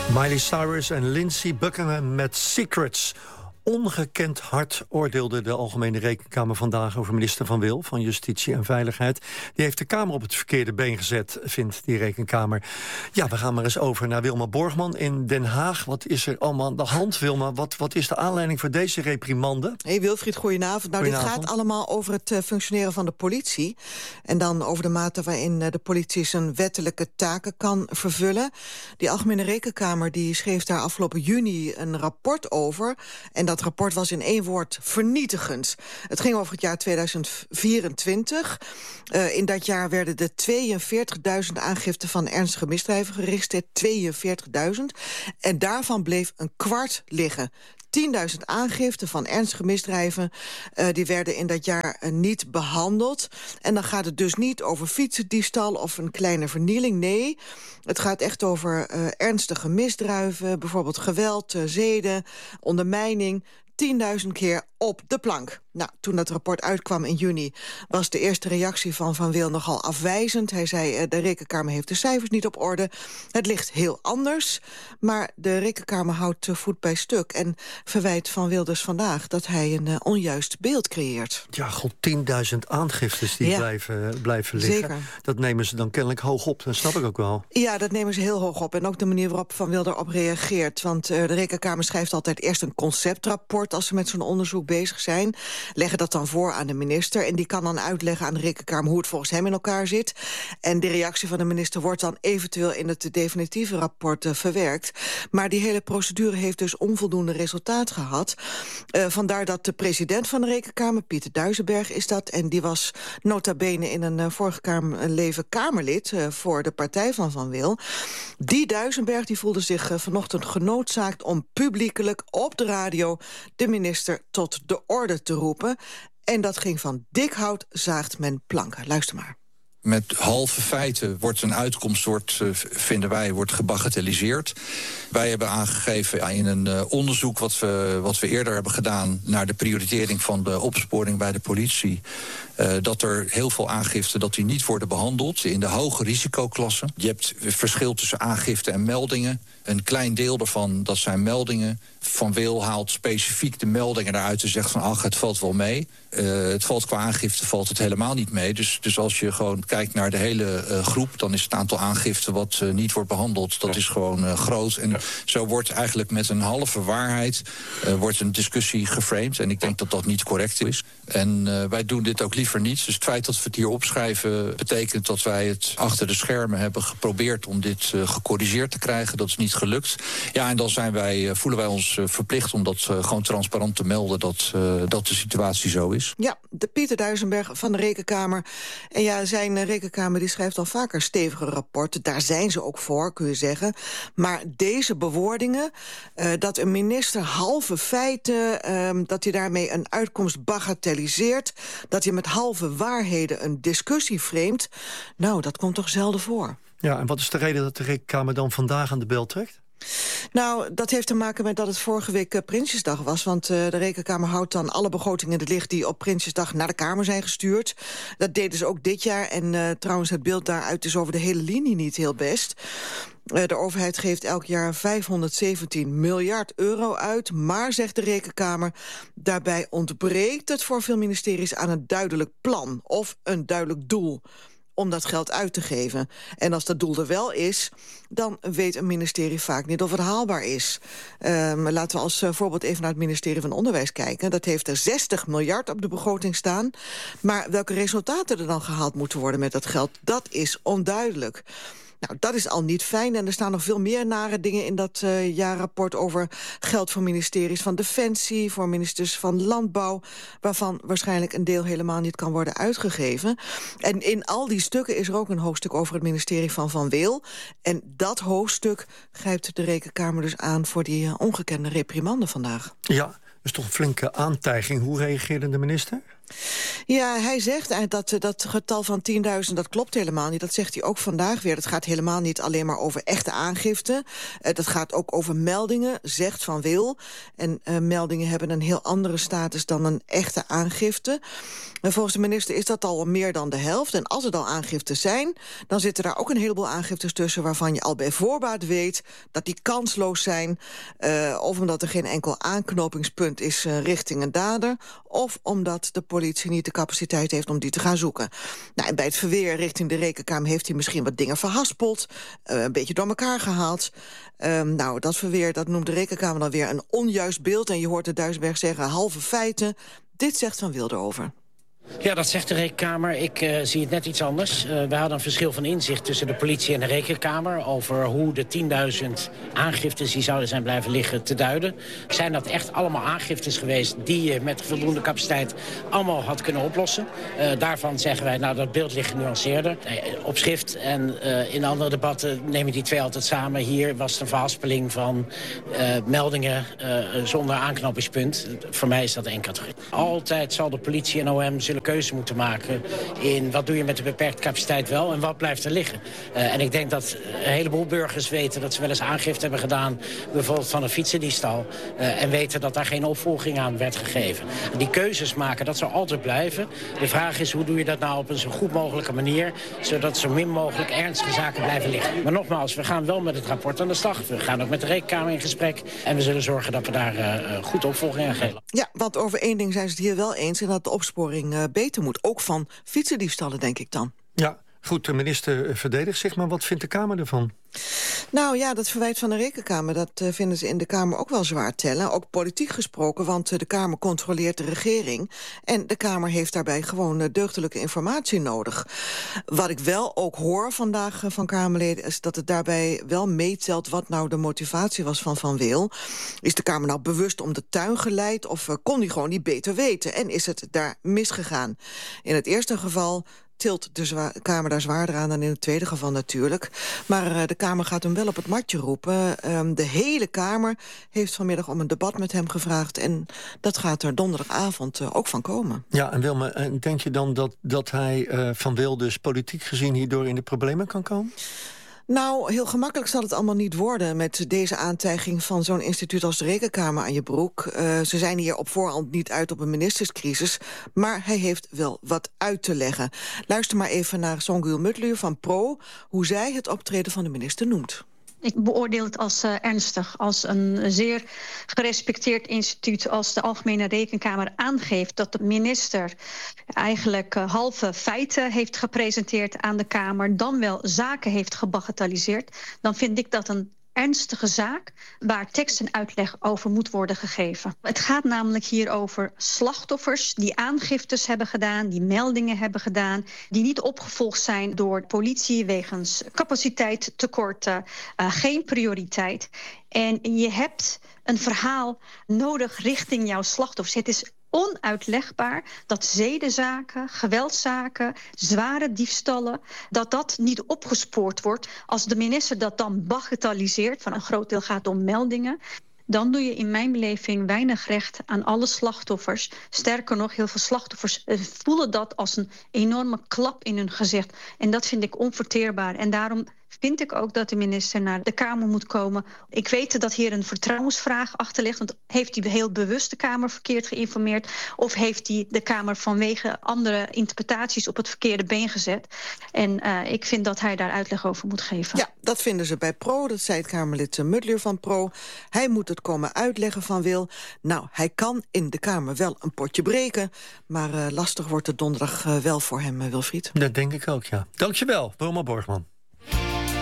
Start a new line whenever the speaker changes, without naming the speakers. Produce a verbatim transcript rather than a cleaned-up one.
Miley Cyrus en Lindsey Buckingham met Secrets. Ongekend hard oordeelde de Algemene Rekenkamer vandaag over minister Van Wil van Justitie en Veiligheid. Die heeft de Kamer op het verkeerde been gezet, vindt die Rekenkamer. Ja, we gaan maar eens over naar Wilma Borgman in Den Haag. Wat is er allemaal aan de hand, Wilma? Wat, wat is de aanleiding voor deze reprimande?
Hey Wilfried, goedenavond. Nou,
goedenavond.
Dit gaat allemaal over het uh, functioneren van de politie. En dan over de mate waarin uh, de politie zijn wettelijke taken kan vervullen. Die Algemene Rekenkamer die schreef daar afgelopen juni een rapport over. En dat rapport was in één woord vernietigend. Het ging over het jaar tweeduizend vierentwintig. Uh, in dat jaar werden er tweeënveertigduizend aangiften van ernstige misdrijven geregistreerd. tweeënveertigduizend. En daarvan bleef een kwart liggen. tienduizend aangiften van ernstige misdrijven, uh, die werden in dat jaar uh, niet behandeld. En dan gaat het dus niet over fietsendiefstal of een kleine vernieling. Nee, het gaat echt over uh, ernstige misdrijven, bijvoorbeeld geweld, uh, zeden, ondermijning. tienduizend keer op de plank. Nou, toen dat rapport uitkwam in juni was de eerste reactie van Van Wil nogal afwijzend. Hij zei, uh, de Rekenkamer heeft de cijfers niet op orde. Het ligt heel anders. Maar de Rekenkamer houdt uh, voet bij stuk en verwijt Van Wil dus vandaag dat hij een uh, onjuist beeld creëert.
Ja, god, tienduizend aangiftes die ja. blijven, blijven liggen.
Zeker.
Dat nemen ze dan kennelijk hoog op. Dat snap ik ook wel.
Ja, dat nemen ze heel hoog op. En ook de manier waarop Van Wil erop reageert. Want uh, de Rekenkamer schrijft altijd eerst een conceptrapport als ze met zo'n onderzoek bezig zijn. Leggen dat dan voor aan de minister. En die kan dan uitleggen aan de Rekenkamer hoe het volgens hem in elkaar zit. En de reactie van de minister wordt dan eventueel in het definitieve rapport uh, verwerkt. Maar die hele procedure heeft dus onvoldoende resultaat gehad. Uh, vandaar dat de president van de Rekenkamer, Pieter Duisenberg is dat. En die was nota bene in een uh, vorige kamer, leven Kamerlid uh, voor de partij van Van Wil. Die Duisenberg die voelde zich uh, vanochtend genoodzaakt om publiekelijk op de radio de minister tot de orde te roepen. En dat ging van dik hout zaagt men planken. Luister maar.
Met halve feiten wordt een uitkomst, wordt, uh, vinden wij, wordt gebagatelliseerd. Wij hebben aangegeven ja, in een uh, onderzoek wat we, wat we eerder hebben gedaan naar de prioritering van de opsporing bij de politie, Uh, dat er heel veel aangiften dat die niet worden behandeld in de hoge risicoklasse. Je hebt verschil tussen aangifte en meldingen. Een klein deel daarvan, dat zijn meldingen. Van Wil haalt specifiek de meldingen eruit en zegt van ach, het valt wel mee. Uh, het valt qua aangifte valt het helemaal niet mee. Dus, dus als je gewoon kijkt naar de hele uh, groep, dan is het aantal aangiften wat uh, niet wordt behandeld, dat is gewoon uh, groot. En zo wordt eigenlijk met een halve waarheid uh, wordt een discussie geframed. En ik denk dat dat niet correct is. En uh, wij doen dit ook liever niet. Dus het feit dat we het hier opschrijven betekent dat wij het achter de schermen hebben geprobeerd om dit uh, gecorrigeerd te krijgen. Dat is niet gelukt. Ja, en dan zijn wij, uh, voelen wij ons uh, verplicht om dat uh, gewoon transparant te melden dat, uh, dat de situatie zo is.
Ja, de Pieter Duisenberg van de Rekenkamer. En ja, zijn uh, Rekenkamer die schrijft al vaker stevige rapporten. Daar zijn ze ook voor, kun je zeggen. Maar deze bewoordingen, uh, dat een minister halve feiten, uh, dat hij daarmee een uitkomst bagatelliseert, dat hij met halve waarheden een discussie framet, nou, dat komt toch zelden voor.
Ja, en wat is de reden dat de Rekenkamer dan vandaag aan de bel trekt?
Nou, dat heeft te maken met dat het vorige week uh, Prinsjesdag was. Want uh, de Rekenkamer houdt dan alle begrotingen in het licht die op Prinsjesdag naar de Kamer zijn gestuurd. Dat deden ze ook dit jaar. En uh, trouwens, het beeld daaruit is over de hele linie niet heel best. Uh, de overheid geeft elk jaar vijfhonderdzeventien miljard euro uit. Maar, zegt de Rekenkamer, daarbij ontbreekt het voor veel ministeries aan een duidelijk plan of een duidelijk doel om dat geld uit te geven. En als dat doel er wel is, dan weet een ministerie vaak niet of het haalbaar is. Um, laten we als uh, voorbeeld even naar het ministerie van Onderwijs kijken. Dat heeft er zestig miljard op de begroting staan. Maar welke resultaten er dan gehaald moeten worden met dat geld, dat is onduidelijk. Nou, dat is al niet fijn. En er staan nog veel meer nare dingen in dat uh, jaarrapport over geld voor ministeries van Defensie, voor ministers van Landbouw, waarvan waarschijnlijk een deel helemaal niet kan worden uitgegeven. En in al die stukken is er ook een hoofdstuk over het ministerie van Van Wil. En dat hoofdstuk grijpt de Rekenkamer dus aan voor die uh, ongekende reprimande vandaag.
Ja, dat is toch een flinke aantijging. Hoe reageerde de minister?
Ja, hij zegt dat dat getal van tienduizend, dat klopt helemaal niet. Dat zegt hij ook vandaag weer. Dat gaat helemaal niet alleen maar over echte aangifte. Uh, dat gaat ook over meldingen, zegt Van Wil. En uh, meldingen hebben een heel andere status dan een echte aangifte. En volgens de minister is dat al meer dan de helft. En als er dan aangiftes zijn, dan zitten daar ook een heleboel aangiftes tussen waarvan je al bij voorbaat weet dat die kansloos zijn. Uh, of omdat er geen enkel aanknopingspunt is uh, richting een dader. Of omdat de politie niet de capaciteit heeft om die te gaan zoeken. Nou, en bij het verweer richting de Rekenkamer heeft hij misschien wat dingen verhaspeld. Uh, een beetje door elkaar gehaald. Uh, nou, dat verweer, dat noemt de Rekenkamer dan weer een onjuist beeld. En je hoort de Duisberg zeggen halve feiten. Dit zegt Van Wil erover.
Ja, dat zegt de Rekenkamer. Ik uh, zie het net iets anders. Uh, we hadden een verschil van inzicht tussen de politie en de Rekenkamer over hoe de tienduizend aangiftes die zouden zijn blijven liggen te duiden. Zijn dat echt allemaal aangiftes geweest die je met voldoende capaciteit allemaal had kunnen oplossen? Uh, daarvan zeggen wij, nou, dat beeld ligt genuanceerder. Uh, op schrift en uh, in andere debatten neem je die twee altijd samen. Hier was het een verhaspeling van uh, meldingen uh, zonder aanknopingspunt. Voor mij is dat één categorie. Altijd zal de politie en O M zullen keuze moeten maken in wat doe je met de beperkte capaciteit wel en wat blijft er liggen. Uh, en ik denk dat een heleboel burgers weten dat ze wel eens aangifte hebben gedaan, bijvoorbeeld van een fietsendiefstal, uh, en weten dat daar geen opvolging aan werd gegeven. Die keuzes maken, dat zal altijd blijven. De vraag is, hoe doe je dat nou op een zo goed mogelijke manier, zodat zo min mogelijk ernstige zaken blijven liggen. Maar nogmaals, we gaan wel met het rapport aan de slag. We gaan ook met de Rekenkamer in gesprek en we zullen zorgen dat we daar uh, goed opvolging aan geven.
Ja, want over één ding zijn ze het hier wel eens en dat de opsporing uh, beter moet. Ook van fietsendiefstallen, denk ik dan.
Ja, goed, de minister verdedigt zich, maar wat vindt de Kamer ervan?
Nou ja, dat verwijt van de Rekenkamer, dat uh, vinden ze in de Kamer ook wel zwaar tellen. Ook politiek gesproken, want uh, de Kamer controleert de regering. En de Kamer heeft daarbij gewoon uh, deugdelijke informatie nodig. Wat ik wel ook hoor vandaag uh, van Kamerleden is dat het daarbij wel meetelt wat nou de motivatie was van Van Wil. Is de Kamer nou bewust om de tuin geleid of uh, kon die gewoon niet beter weten? En is het daar misgegaan? In het eerste geval tilt de zwa- Kamer daar zwaarder aan dan in het tweede geval natuurlijk. Maar uh, de Kamer gaat hem wel op het matje roepen. Um, de hele Kamer heeft vanmiddag om een debat met hem gevraagd. En dat gaat er donderdagavond uh, ook van komen.
Ja, en Wilma, denk je dan dat, dat hij uh, Van Wil dus politiek gezien hierdoor in de problemen kan komen?
Nou, heel gemakkelijk zal het allemaal niet worden met deze aantijging van zo'n instituut als de Rekenkamer aan je broek. Uh, ze zijn hier op voorhand niet uit op een ministerscrisis, maar hij heeft wel wat uit te leggen. Luister maar even naar Songül Mutluur van Pro, hoe zij het optreden van de minister noemt.
Ik beoordeel het als uh, ernstig, als een zeer gerespecteerd instituut als de Algemene Rekenkamer aangeeft dat de minister eigenlijk uh, halve feiten heeft gepresenteerd aan de Kamer, dan wel zaken heeft gebagatelliseerd, dan vind ik dat een ernstige zaak waar tekst en uitleg over moet worden gegeven. Het gaat namelijk hier over slachtoffers die aangiftes hebben gedaan, die meldingen hebben gedaan, die niet opgevolgd zijn door de politie wegens capaciteitstekorten, uh, geen prioriteit. En je hebt een verhaal nodig richting jouw slachtoffers. Het is onuitlegbaar dat zedenzaken, geweldszaken, zware diefstallen, dat dat niet opgespoord wordt. Als de minister dat dan bagatelliseert, van een groot deel gaat om meldingen, dan doe je in mijn beleving weinig recht aan alle slachtoffers. Sterker nog, heel veel slachtoffers voelen dat als een enorme klap in hun gezicht. En dat vind ik onverteerbaar. En daarom vind ik ook dat de minister naar de Kamer moet komen. Ik weet dat hier een vertrouwensvraag achter ligt. Want heeft hij heel bewust de Kamer verkeerd geïnformeerd? Of heeft hij de Kamer vanwege andere interpretaties op het verkeerde been gezet? En uh, ik vind dat hij daar uitleg over moet geven.
Ja, dat vinden ze bij Pro. Dat zei het Kamerlid Mutluur van Pro. Hij moet het komen uitleggen van Wil. Nou, hij kan in de Kamer wel een potje breken. Maar uh, lastig wordt het donderdag uh, wel voor hem, uh, Wilfried.
Dat denk ik ook, ja. Dankjewel, Wilma Borgman.